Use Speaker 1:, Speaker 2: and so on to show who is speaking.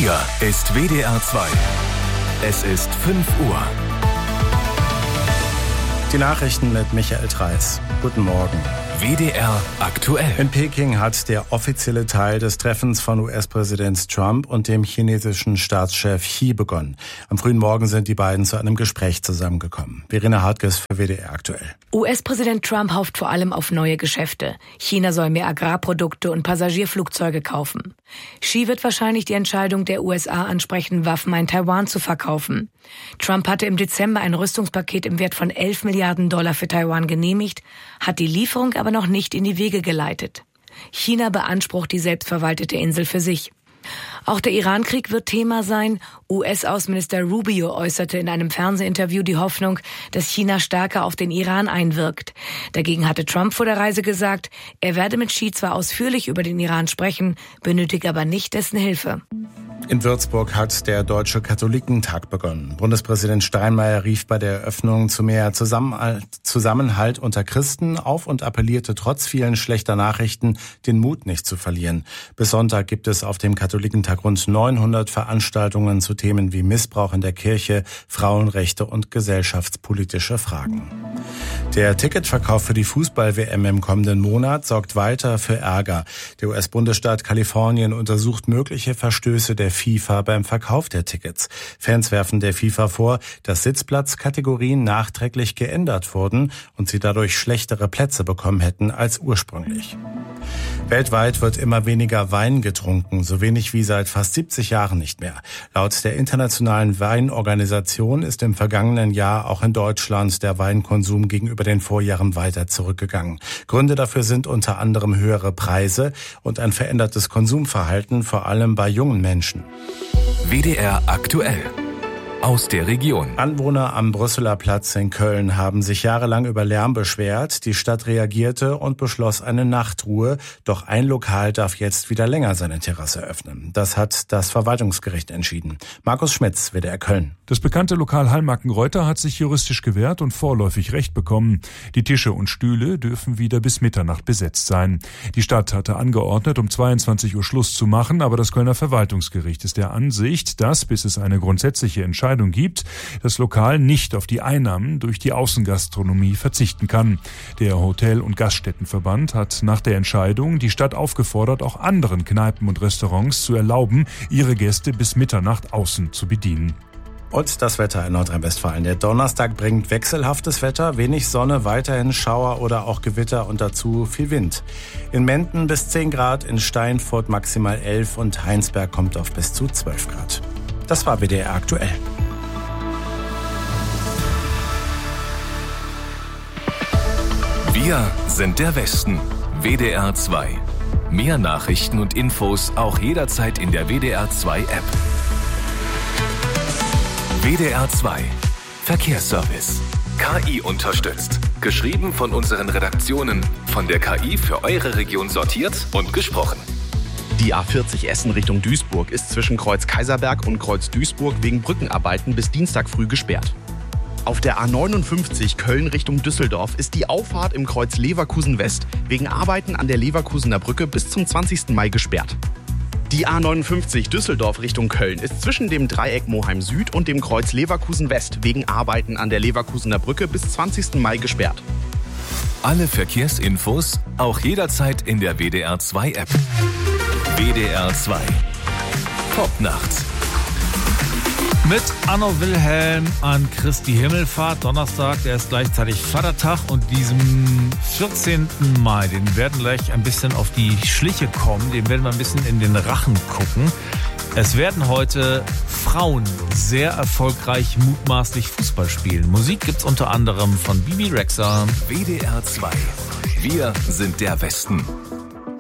Speaker 1: Hier ist WDR 2. Es ist 5 Uhr.
Speaker 2: Die Nachrichten mit Michael Treis. Guten Morgen.
Speaker 1: WDR aktuell.
Speaker 2: In Peking hat der offizielle Teil des Treffens von US-Präsident Trump und dem chinesischen Staatschef Xi begonnen. Am frühen Morgen sind die beiden zu einem Gespräch zusammengekommen. Verena Hartges für WDR aktuell.
Speaker 3: US-Präsident Trump hofft vor allem auf neue Geschäfte. China soll mehr Agrarprodukte und Passagierflugzeuge kaufen. Xi wird wahrscheinlich die Entscheidung der USA ansprechen, Waffen an Taiwan zu verkaufen. Trump hatte im Dezember ein Rüstungspaket im Wert von $11 Milliarden für Taiwan genehmigt, hat die Lieferung aber noch nicht in die Wege geleitet. China beansprucht die selbstverwaltete Insel für sich. Auch der Iran-Krieg wird Thema sein. US-Außenminister Rubio äußerte in einem Fernsehinterview die Hoffnung, dass China stärker auf den Iran einwirkt. Dagegen hatte Trump vor der Reise gesagt, er werde mit Xi zwar ausführlich über den Iran sprechen, benötige aber nicht dessen Hilfe.
Speaker 2: In Würzburg hat der Deutsche Katholikentag begonnen. Bundespräsident Steinmeier rief bei der Eröffnung zu mehr Zusammenhalt unter Christen auf und appellierte trotz vielen schlechter Nachrichten, den Mut nicht zu verlieren. Bis Sonntag gibt es auf dem Katholikentag rund 900 Veranstaltungen zu Themen wie Missbrauch in der Kirche, Frauenrechte und gesellschaftspolitische Fragen. Der Ticketverkauf für die Fußball-WM im kommenden Monat sorgt weiter für Ärger. Der US-Bundesstaat Kalifornien untersucht mögliche Verstöße der FIFA beim Verkauf der Tickets. Fans werfen der FIFA vor, dass Sitzplatzkategorien nachträglich geändert wurden und sie dadurch schlechtere Plätze bekommen hätten als ursprünglich. Weltweit wird immer weniger Wein getrunken, so wenig wie seit fast 70 Jahren nicht mehr. Laut der Internationalen Weinorganisation ist im vergangenen Jahr auch in Deutschland der Weinkonsum gegenüber den Vorjahren weiter zurückgegangen. Gründe dafür sind unter anderem höhere Preise und ein verändertes Konsumverhalten, vor allem bei jungen Menschen.
Speaker 1: WDR aktuell. Aus der Region.
Speaker 2: Anwohner am Brüsseler Platz in Köln haben sich jahrelang über Lärm beschwert. Die Stadt reagierte und beschloss eine Nachtruhe. Doch ein Lokal darf jetzt wieder länger seine Terrasse öffnen. Das hat das Verwaltungsgericht entschieden. Markus Schmitz, WDR Köln.
Speaker 4: Das bekannte Lokal Hallmarkenreuter hat sich juristisch gewehrt und vorläufig Recht bekommen. Die Tische und Stühle dürfen wieder bis Mitternacht besetzt sein. Die Stadt hatte angeordnet, um 22 Uhr Schluss zu machen, aber das Kölner Verwaltungsgericht ist der Ansicht, dass, bis es eine grundsätzliche Entscheidung gibt, das Lokal nicht auf die Einnahmen durch die Außengastronomie verzichten kann. Der Hotel- und Gaststättenverband hat nach der Entscheidung die Stadt aufgefordert, auch anderen Kneipen und Restaurants zu erlauben, ihre Gäste bis Mitternacht außen zu bedienen.
Speaker 2: Und das Wetter in Nordrhein-Westfalen. Der Donnerstag bringt wechselhaftes Wetter, wenig Sonne, weiterhin Schauer oder auch Gewitter und dazu viel Wind. In Menden bis 10 Grad, in Steinfurt maximal 11 und Heinsberg kommt auf bis zu 12 Grad. Das war WDR aktuell.
Speaker 1: Wir sind der Westen. WDR 2. Mehr Nachrichten und Infos auch jederzeit in der WDR 2 App. WDR 2. Verkehrsservice. KI unterstützt. Geschrieben von unseren Redaktionen. Von der KI für eure Region sortiert und gesprochen.
Speaker 5: Die A40 Essen Richtung Duisburg ist zwischen Kreuz Kaiserberg und Kreuz Duisburg wegen Brückenarbeiten bis Dienstag früh gesperrt. Auf der A59 Köln Richtung Düsseldorf ist die Auffahrt im Kreuz Leverkusen West wegen Arbeiten an der Leverkusener Brücke bis zum 20. Mai gesperrt. Die A59 Düsseldorf Richtung Köln ist zwischen dem Dreieck Moheim Süd und dem Kreuz Leverkusen West wegen Arbeiten an der Leverkusener Brücke bis 20. Mai gesperrt.
Speaker 1: Alle Verkehrsinfos auch jederzeit in der WDR 2 App. WDR 2. Popnacht.
Speaker 6: Mit Anno Wilhelm an Christi Himmelfahrt, Donnerstag, der ist gleichzeitig Vatertag und diesem 14. Mai, den werden gleich ein bisschen auf die Schliche kommen, dem werden wir ein bisschen in den Rachen gucken. Es werden heute Frauen sehr erfolgreich mutmaßlich Fußball spielen. Musik gibt's unter anderem von Bibi Rexha.
Speaker 1: WDR 2. Wir sind der Westen.